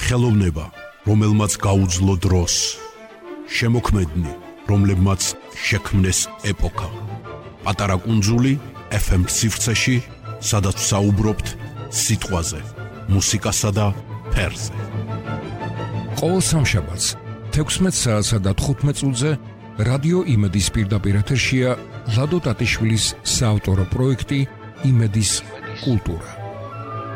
ხელოვნება, რომელმაც გაუძლო დროს, შემოქმედნი, რომლებმაც შექმნეს ეპოქა. პატარა კუნძული FM სივრცეში, სადაც საუბრობთ სიტყვაზე, მუსიკასა და ფერზე. ყოველ სამშაბათს 16 საათსა და 15 წუთზე რადიო იმედის პირდაპირ ეთერშია ლადო ტატიშვილის საავტორო პროექტი იმედის კულტურა.